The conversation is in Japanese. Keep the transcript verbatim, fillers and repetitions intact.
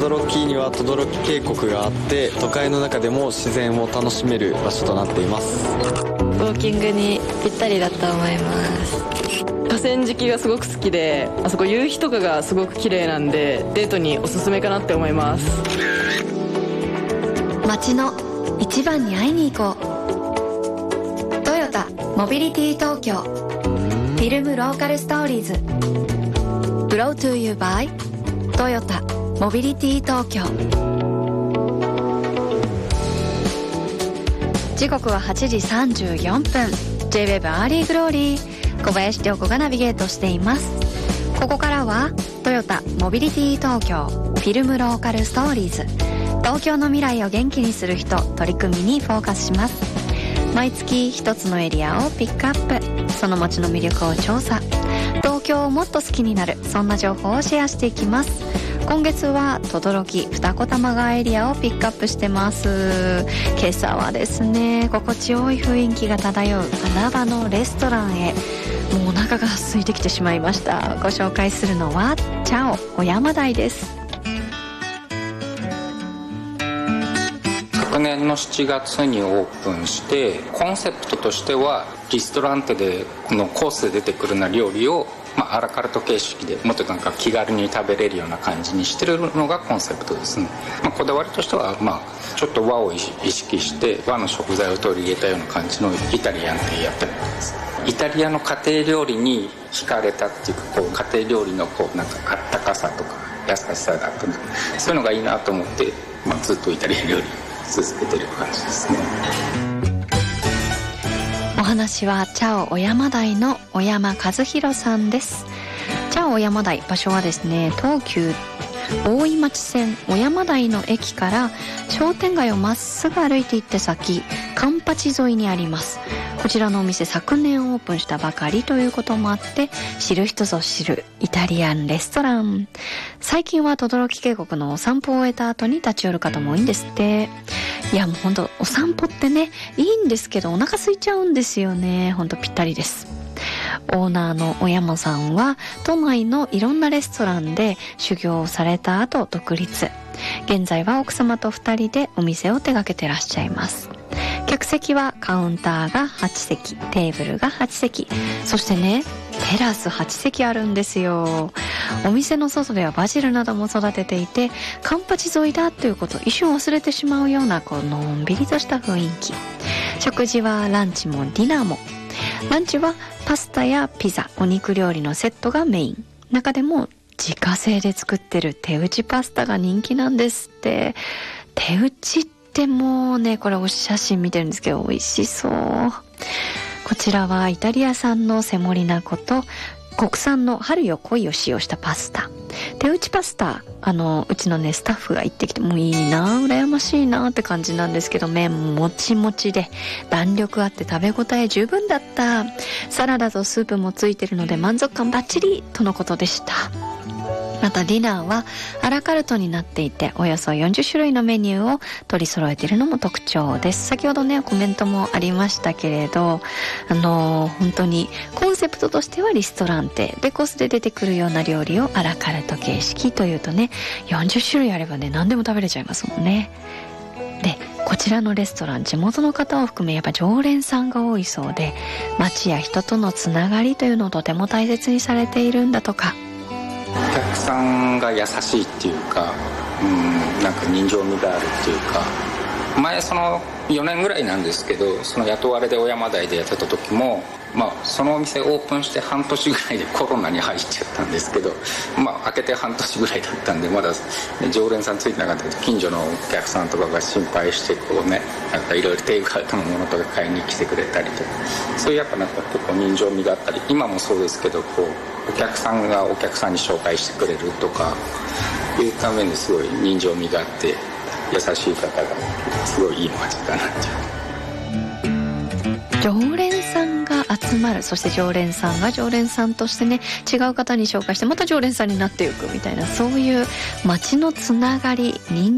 轟には轟渓谷があって、都会の中でも自然を楽しめる場所となっています。 ウォーキングにぴったりだと思います。 河川敷がすごく好きで、あそこ夕日とかがすごく綺麗なんでデートにおすすめかなって思います。 街の一番に会いに行こう。トヨタモビリティ東京フィルムローカルストーリーズ Brought to you by トヨタモビリティ東京。時刻ははちじさんじゅうよんぷん。 ジェイウェブ アーリーグローリー、小林涼子がナビゲートしています。ここからはトヨタモビリティ東京フィルムローカルストーリーズ、東京の未来を元気にする人、取り組みにフォーカスします。毎月一つのエリアをピックアップ、その街の魅力を調査、東京をもっと好きになる、そんな情報をシェアしていきます。今月は等々力二子玉川エリアをピックアップしてます。今朝はですね、心地よい雰囲気が漂う穴場のレストランへ、もうお腹が空いてきてしまいました。ご紹介するのはチャオ小山台です。 昨年のしちがつにオープンして、コンセプトとしてはリストランテでのコースで出てくるような料理を、まあ、アラカルト形式でもっとなんか気軽に食べれるような感じにしてるのがコンセプトですね。まあ、こだわりとしては、まあ、ちょっと和を意識して和の食材を取り入れたような感じのイタリアンってやってるんです。イタリアの家庭料理に惹かれたっていうか、こう家庭料理のこうなんかあったかさとか優しさだとか、そういうのがいいなと思って、まあ、ずっとイタリア料理続けてる感じですね。 お話はチャオ小山台の小山和弘さんです。チャオ小山台、場所はですね、東急大井町線小山台の駅から商店街をまっすぐ歩いていって先、カンパチ沿いにあります。こちらのお店、昨年オープンしたばかりということもあって、知る人ぞ知るイタリアンレストラン。最近は等々力渓谷のお散歩を終えた後に立ち寄る方も多いんですって。いやもうほんとお散歩ってね、いいんですけどお腹空いちゃうんですよね。ほんとぴったりです。オーナーの小山さんは都内のいろんなレストランで修行をされた後独立。現在は奥様と二人でお店を手掛けてらっしゃいます。客席はカウンターがはちせき、テーブルがはちせき、そしてね、テラスはちせきあるんですよ。お店の外ではバジルなども育てていて、カンパチ沿いだということを一瞬忘れてしまうようなこうのんびりとした雰囲気。食事はランチもディナーも。ランチはパスタやピザ、お肉料理のセットがメイン。中でも自家製で作ってる手打ちパスタが人気なんですって。手打ちってもうね、これお写真見てるんですけど美味しそう。こちらはイタリア産のセモリナ粉と国産の春よ恋を使用したパスタ。手打ちパスタ、あのうちのねスタッフが行ってきて、もういいな、羨ましいなって感じなんですけど、麺もちもちで弾力あって食べ応え十分だった。サラダとスープもついてるので満足感バッチリとのことでした。またディナーはアラカルトになっていて、およそよんじゅっしゅるいのメニューを取り揃えているのも特徴です。先ほどねコメントもありましたけれど、あのー、本当にコンセプトとしてはリストランテで、コースで出てくるような料理をアラカルト形式というとね、よんじゅっしゅるいあればね何でも食べれちゃいますもんね。でこちらのレストラン、地元の方を含めやっぱ常連さんが多いそうで、街や人とのつながりというのをとても大切にされているんだとか。 お客さんが優しいっていうか、うん、なんか人情味があるっていうか、前そのよねんぐらいなんですけど、その雇われで小山台でやってた時も、まあ、そのお店オープンして半年ぐらいでコロナに入っちゃったんですけど、まあ、開けて半年ぐらいだったんでまだ常連さんついてなかったけど、近所のお客さんとかが心配してこうね、なんかいろいろテイクアウトのものとか買いに来てくれたりとか、そういうやっぱなんか結構人情味があったり、今もそうですけど、こうお客さんがお客さんに紹介してくれるとかいうためにすごい人情味があって優しい方がすごいいい街だなっていう。 常連さんが集まる、そして常連さんが常連さんとしてね、違う方に紹介してまた常連さんになっていくみたいな、そういう街のつながり、人